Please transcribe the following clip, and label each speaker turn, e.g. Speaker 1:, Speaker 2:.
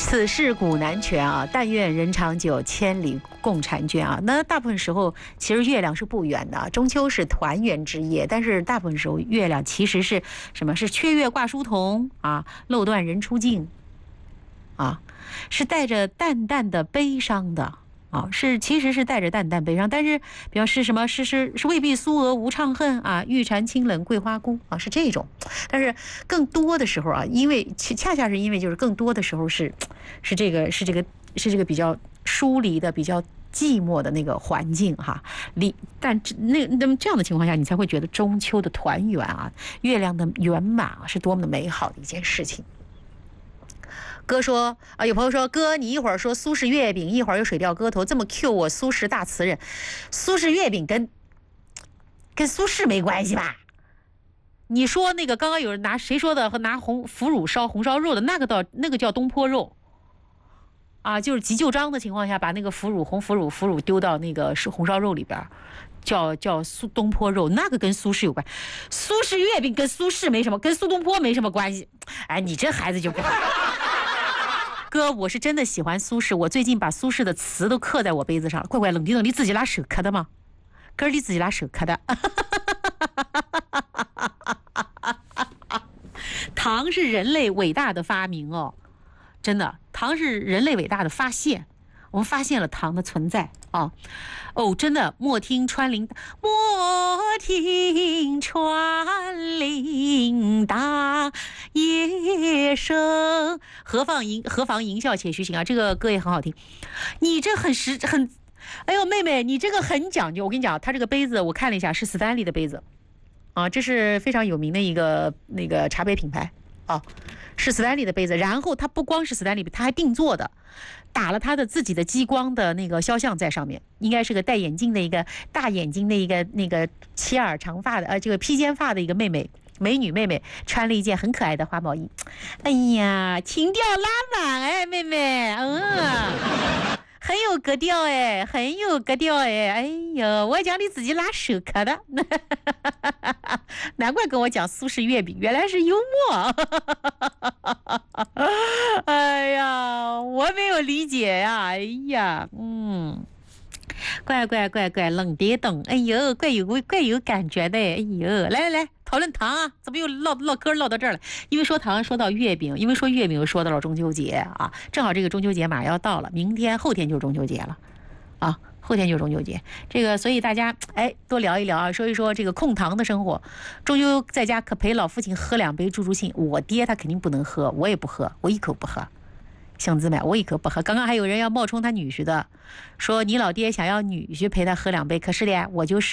Speaker 1: 此事古难全啊，但愿人长久，千里共婵娟啊。那大部分时候，其实月亮是不圆的。中秋是团圆之夜，但是大部分时候，月亮其实是什么？是缺月挂疏桐啊，漏断人初静啊，是带着淡淡的悲伤的。啊，其实是带着淡淡悲伤，但是比方是什么？是未必苏娥无怅恨啊，玉蟾清冷桂花孤啊，是这种。但是更多的时候啊，因为恰恰是因为就是更多的时候是这个比较疏离的、比较寂寞的那个环境哈。但那么这样的情况下，你才会觉得中秋的团圆啊，月亮的圆满啊，是多么的美好的一件事情。哥说啊，有朋友说哥，你一会儿说苏式月饼，一会儿又水调歌头，这么 Q 我苏轼大词人，苏式月饼跟苏轼没关系吧？你说那个刚刚有人谁说的和拿腐乳烧红烧肉的那个叫东坡肉啊，就是急救章的情况下把那个红腐乳丢到那个红烧肉里边，叫东坡肉，那个跟苏轼有关。苏式月饼跟苏轼没什么，跟苏东坡没什么关系。哎，你这孩子就不好。哥，我是真的喜欢苏轼，我最近把苏轼的词都刻在我杯子上了。乖乖，冷静冷，你自己拿手刻的吗？哥，你自己拿手刻的。糖是人类伟大的发明哦，真的，糖是人类伟大的发现。我们发现了糖的存在啊！哦，真的，莫听穿林大叶声，何妨吟啸且徐行啊！这个歌也很好听。你这很，哎呦，妹妹，你这个很讲究。我跟你讲，它这个杯子我看了一下，是斯丹利的杯子啊，这是非常有名的一个那个茶杯品牌啊。是斯丹利的杯子，然后它不光是斯丹利，它还定做的，打了他的自己的激光的那个肖像在上面，应该是个戴眼镜的一个大眼睛的一个那个齐耳长发的这个披肩发的一个美女妹妹，穿了一件很可爱的花毛衣。哎呀，情调拉满哎，妹妹，很有格调哎，很有格调哎，哎呦，我讲你自己拿手刻的，难怪跟我讲苏式月饼，原来是幽默。哎呀，我没有理解呀，哎呀，怪，冷跌懂，哎呦，怪有感觉的，哎呦，来，讨论糖啊，怎么又唠嗑唠到这儿了？因为说糖说到月饼，因为说月饼又说到了中秋节啊，正好这个中秋节马上要到了，后天就是中秋节了，啊。后天就是中秋节，这个所以大家多聊一聊啊，说一说这个控糖的生活。中秋在家可陪老父亲喝2杯助助兴，我爹他肯定不能喝，我也不喝，我一口不喝。兄弟们，我一口不喝。刚刚还有人要冒充他女婿的，说你老爹想要女婿陪他喝2杯，可是呢，我就是。